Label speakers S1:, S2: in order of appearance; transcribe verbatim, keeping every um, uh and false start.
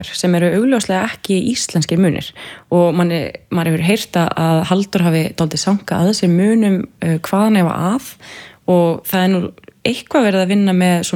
S1: sem eru augljóslega ekki íslenskir munir og manni, maður hefur heyrt að Halldór hafi dálítið sankað að sér munum uh, hvaðan efa að og það er nú eitthvað verið að vinna með svona